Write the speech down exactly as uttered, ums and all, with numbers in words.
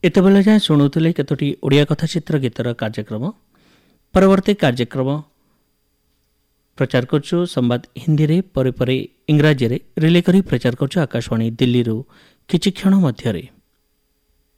ଏତେବେଳେ ଯାଏଁ ଶୁଣୁଥିଲେ କେତୋଟି ଓଡ଼ିଆ କଥାଚିତ୍ର ଗୀତର କାର୍ଯ୍ୟକ୍ରମ। ପରବର୍ତ୍ତୀ କାର୍ଯ୍ୟକ୍ରମ ପ୍ରଚାର କରୁଛୁ ସମ୍ବାଦ ହିନ୍ଦୀରେ, ପରେ ପରେ ଇଂରାଜୀରେ ରିଲେ କରି ପ୍ରଚାର କରୁଛୁ ଆକାଶବାଣୀ ଦିଲ୍ଲୀରୁ କିଛି କ୍ଷଣ ମଧ୍ୟରେ।